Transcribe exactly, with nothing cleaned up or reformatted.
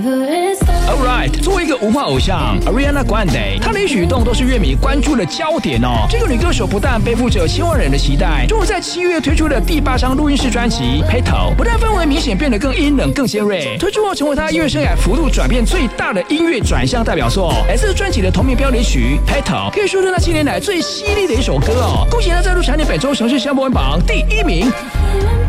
Alright， 作为一个无话偶像 Ariana Grande， 她的一举一动都是乐迷关注的焦点哦。这个女歌手不但背负着千万人的期待，终于在七月推出了第八张录音室专辑《Petal》，不但氛围明显变得更阴冷、更尖锐，推出后成为她音乐生涯幅度转变最大的音乐转向代表作。来自专辑的同名标题曲《Petal》，可以说是那七年来最犀利的一首歌哦。恭喜她再度蝉联本周城市香播榜第一名。